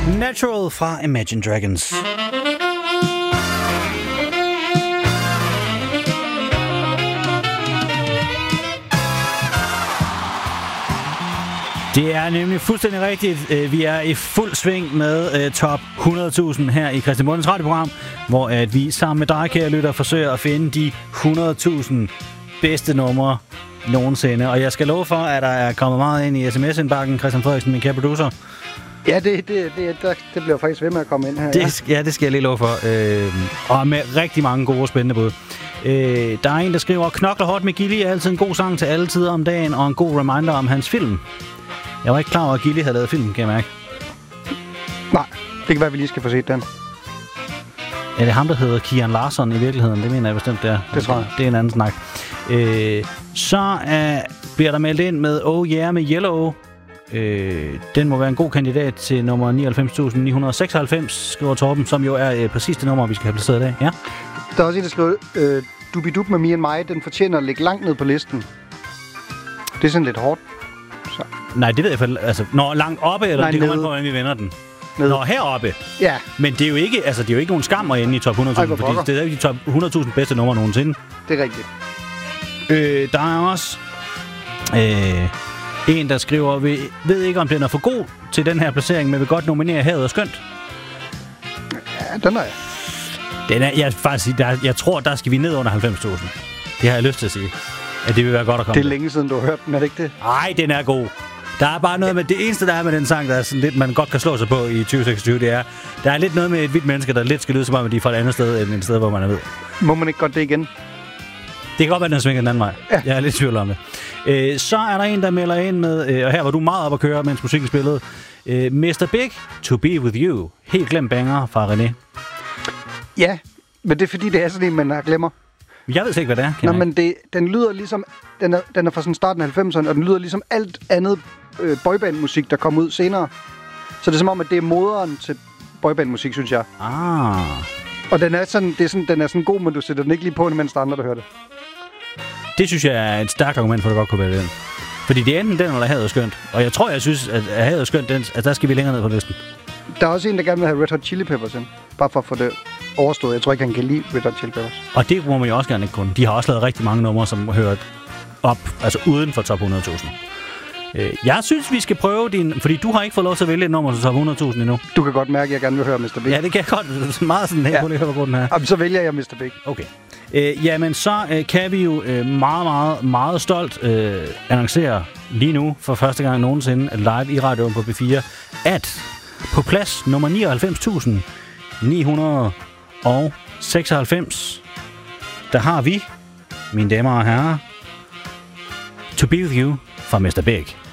Natural fra Imagine Dragons. Det er nemlig fuldstændig rigtigt. Vi er i fuld sving med top 100.000 her i Christian Bondens radioprogram, hvor at vi sammen med dig, kære lytter, forsøger at finde de 100.000 bedste numre nogensinde. Og jeg skal love for, at der er kommet meget ind i sms-indbakken, Christian Frederiksen, min kære producer. Ja, det bliver faktisk ved med at komme ind her. Ja, det skal jeg lige love for. Og med rigtig mange gode, spændende bud. Der er en, der skriver, knokler hårdt med Gilly er altid en god sang til alle tider om dagen, og en god reminder om hans film. Jeg var ikke klar over, at Gilly havde lavet film, kan jeg mærke. Nej, det kan være, vi lige skal få set den. Ja, det er ham, der hedder Kian Larsson i virkeligheden. Det mener jeg bestemt, det er. Det tror jeg. Det er en anden snak. Så bliver der meldt ind med Oh Yeah med Yellow. Den må være en god kandidat til nummer 99.996, skriver Torben, som jo er præcis det nummer, vi skal have placeret i dag. Ja. Der er også en, der skriver, Dubidub med Me and My, den fortjener at ligge langt ned på listen. Det er sådan lidt hårdt. Så. Nej, det ved jeg for, altså, når langt oppe, eller nej, det kommer an på, hvordan vi vender den. Nede. Når heroppe. Ja. Men det er jo ikke, altså, det er jo ikke nogen skam at ende i top 100.000, fordi det er ikke de top 100.000 bedste numre nogensinde. Det er rigtigt. Der er også en, der skriver, vi ved ikke, om den er for god til den her placering, men vil godt nominere Havet og Skønt. Ja, den er jeg. Den er, jeg tror, der skal vi ned under 90.000. Det har jeg lyst til at sige. At det vil være godt at komme. Det er længe siden, du har hørt den, er det ikke det? Nej, den er god. Der er bare noget med, det eneste, der er med den sang, der er sådan lidt, man godt kan slå sig på i 2026, det er, der er lidt noget med et hvidt menneske, der lidt skal lyde som om, at de er fra et andet sted, end et sted, hvor man er ved. Må man ikke godt det igen? Det kan godt være, at den svinger den anden vej. Ja. Jeg er lidt tvivl om det. Så er der en, der melder ind med, og her var du meget op at køre, mens musikken spillede, Mr. Big, To Be With You. Helt glemt banger fra René. Ja, men det er fordi, det er sådan en, man glemmer. Jeg ved ikke, hvad det er. Nå, men den lyder ligesom, den er fra sådan starten af 90'erne, og den lyder ligesom alt andet boybandmusik, der kom ud senere. Så det er som om, at det er moderen til boybandmusik, synes jeg. Og den er sådan god, men du sætter den ikke lige på, mens der andre, der hører det. Det synes jeg er et stærkt argument for, at det godt kunne være den. Fordi det er enten den, eller Havet og Skønt. Og jeg tror, jeg synes, at Havet og Skønt, at der skal vi længere ned på listen. Der er også en, der gerne vil have Red Hot Chili Peppers ind. Bare for at få det overstået. Jeg tror ikke, han kan lide Red Hot Chili Peppers. Og det må man jo også gerne ikke kunne. De har også lavet rigtig mange numre, som hører op, altså uden for top 100.000. Jeg synes, vi skal prøve din... Fordi du har ikke fået lov til at vælge et nummer til top 100.000 endnu. Du kan godt mærke, at jeg gerne vil høre Mr. Big. Ja, det kan jeg godt. Meget sådan her. Ja. På den her. Jamen, så vælger jeg Mr. Big. Okay. Jamen, så kan vi jo meget stolt annoncere lige nu for første gang nogensinde live i radioen på B4, at på plads nummer 99.996, der har vi, mine damer og herrer, To Be With You fra Mr. Big.